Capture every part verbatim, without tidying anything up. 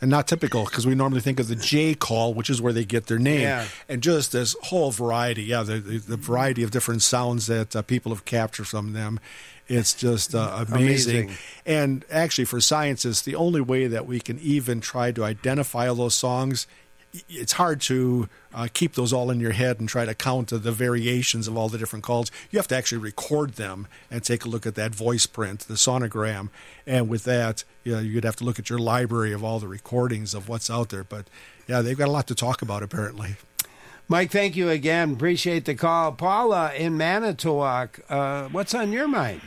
and not typical because we normally think of the jay call, which is where they get their name. Yeah. And just this whole variety, yeah, the, the, the variety of different sounds that uh, people have captured from them. It's just uh, amazing. Amazing. And actually, for scientists, the only way that we can even try to identify all those songs, it's hard to uh, keep those all in your head and try to count the variations of all the different calls. You have to actually record them and take a look at that voice print, the sonogram. And with that, you know, you'd have to look at your library of all the recordings of what's out there. But, yeah, they've got a lot to talk about, apparently. Mike, thank you again. Appreciate the call. Paula in Manitowoc, uh, what's on your mind?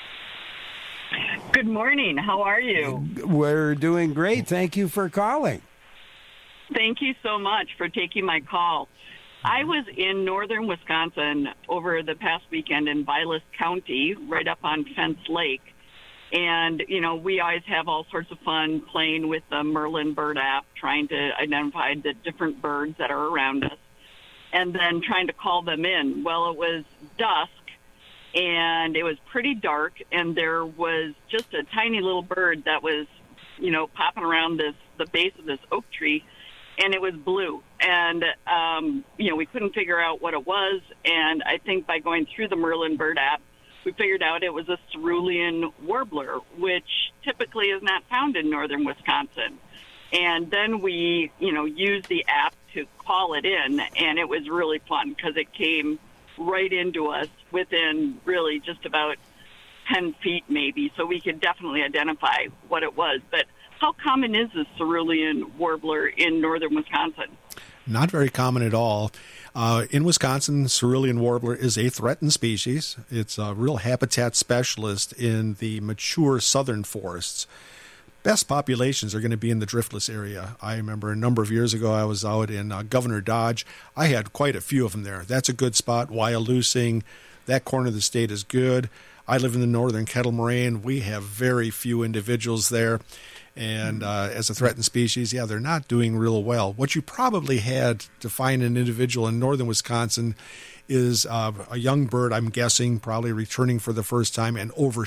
Good morning. How are you? We're doing great. Thank you for calling. Thank you so much for taking my call. I was in northern Wisconsin over the past weekend in Vilas County, right up on Fence Lake. And, you know, we always have all sorts of fun playing with the Merlin Bird app, trying to identify the different birds that are around us, and then trying to call them in. Well, it was dusk, and it was pretty dark, and there was just a tiny little bird that was, you know, popping around this the base of this oak tree, and it was blue. And, um, you know, we couldn't figure out what it was, and I think by going through the Merlin Bird app, we figured out it was a cerulean warbler, which typically is not found in northern Wisconsin. And then we, you know, used the app to call it in, and it was really fun because it came right into us within really just about ten feet maybe, so we could definitely identify what it was. But how common is the cerulean warbler in northern Wisconsin? Not very common at all. Uh, in Wisconsin, cerulean warbler is a threatened species. It's a real habitat specialist in the mature southern forests. Best populations are going to be in the driftless area. I remember a number of years ago I was out in uh, Governor Dodge. I had quite a few of them there. That's a good spot. Wyalusing, that corner of the state is good. I live in the northern Kettle Moraine. We have very few individuals there. And uh, as a threatened species, yeah, they're not doing real well. What you probably had to find an individual in northern Wisconsin is uh, a young bird, I'm guessing, probably returning for the first time and over